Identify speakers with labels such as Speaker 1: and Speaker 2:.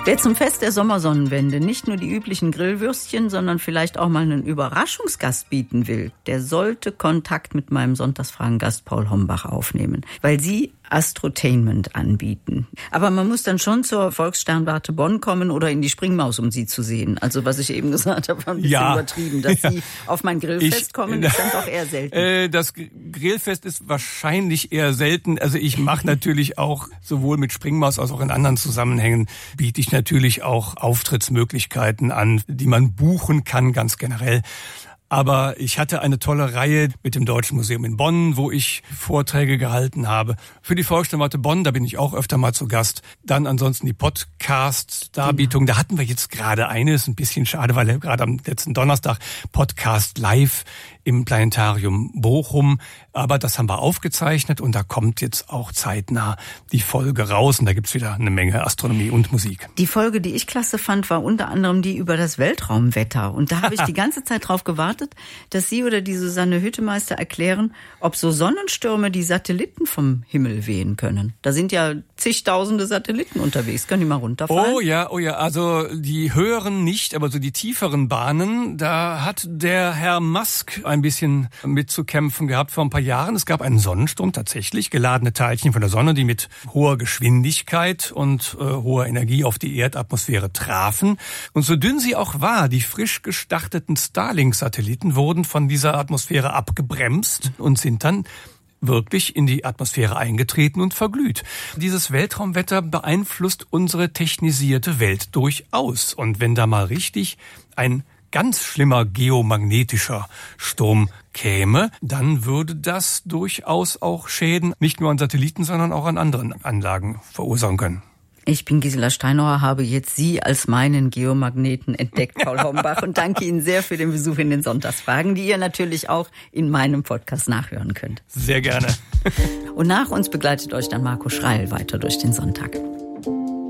Speaker 1: Wer zum Fest der Sommersonnenwende nicht nur die üblichen Grillwürstchen, sondern vielleicht auch mal einen Überraschungsgast bieten will, der sollte Kontakt mit meinem Sonntagsfragen-Gast Paul Hombach aufnehmen, weil sie Astrotainment anbieten. Aber man muss dann schon zur Volkssternwarte Bonn kommen oder in die Springmaus, um sie zu sehen. Also was ich eben gesagt habe, war ein bisschen übertrieben. Dass Sie auf mein Grillfest kommen, ist dann doch eher selten.
Speaker 2: Das Grillfest ist wahrscheinlich eher selten. Also ich mache natürlich auch sowohl mit Springmaus als auch in anderen Zusammenhängen, biete ich natürlich auch Auftrittsmöglichkeiten an, die man buchen kann, ganz generell. Aber ich hatte eine tolle Reihe mit dem Deutschen Museum in Bonn, wo ich Vorträge gehalten habe. Für die Volkssternwarte Bonn, da bin ich auch öfter mal zu Gast. Dann ansonsten die Podcast-Darbietung. Da hatten wir jetzt gerade eine, ist ein bisschen schade, weil gerade am letzten Donnerstag Podcast live im Planetarium Bochum. Aber das haben wir aufgezeichnet und da kommt jetzt auch zeitnah die Folge raus. Und da gibt's wieder eine Menge Astronomie und Musik.
Speaker 1: Die Folge, die ich klasse fand, war unter anderem die über das Weltraumwetter. Und da habe ich die ganze Zeit drauf gewartet, dass Sie oder die Susanne Hüttemeister erklären, ob so Sonnenstürme die Satelliten vom Himmel wehen können. Da sind ja zigtausende Satelliten unterwegs. Können die mal runterfallen?
Speaker 2: Oh ja. Also die höheren nicht, aber so die tieferen Bahnen, da hat der Herr Musk ein bisschen mitzukämpfen gehabt vor ein paar Jahren. Es gab einen Sonnensturm tatsächlich, geladene Teilchen von der Sonne, die mit hoher Geschwindigkeit und hoher Energie auf die Erdatmosphäre trafen. Und so dünn sie auch war, die frisch gestarteten Starlink-Satelliten wurden von dieser Atmosphäre abgebremst und sind dann wirklich in die Atmosphäre eingetreten und verglüht. Dieses Weltraumwetter beeinflusst unsere technisierte Welt durchaus. Und wenn da mal richtig ein ganz schlimmer geomagnetischer Sturm käme, dann würde das durchaus auch Schäden nicht nur an Satelliten, sondern auch an anderen Anlagen verursachen können.
Speaker 1: Ich bin Gisela Steinauer, habe jetzt Sie als meinen Geomagneten entdeckt, Paul Hombach, und danke Ihnen sehr für den Besuch in den Sonntagsfragen, die ihr natürlich auch in meinem Podcast nachhören könnt.
Speaker 2: Sehr gerne.
Speaker 1: Und nach uns begleitet euch dann Marco Schreil weiter durch den Sonntag.